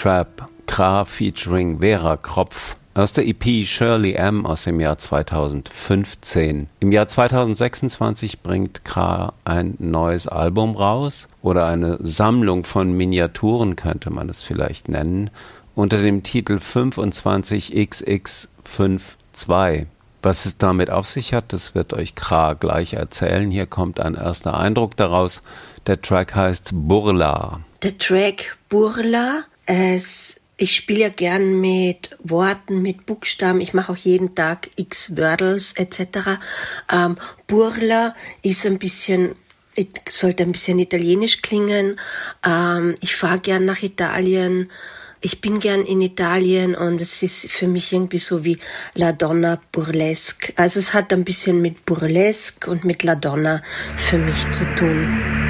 Trap, Kra featuring Vera Kropf. Aus der EP Shirley M. aus dem Jahr 2015. Im Jahr 2026 bringt Kra ein neues Album raus oder eine Sammlung von Miniaturen, könnte man es vielleicht nennen, unter dem Titel 25XX52. Was es damit auf sich hat, das wird euch Kra gleich erzählen. Hier kommt ein erster Eindruck daraus. Der Track heißt Burla. Der Track Burla, ich spiele ja gern mit Worten, mit Buchstaben. Ich mache auch jeden Tag X-Wordles etc. Burla ist sollte ein bisschen italienisch klingen. Ich fahre gern nach Italien. Ich bin gern in Italien und es ist für mich irgendwie so wie La Donna Burlesque. Also es hat ein bisschen mit Burlesque und mit La Donna für mich zu tun.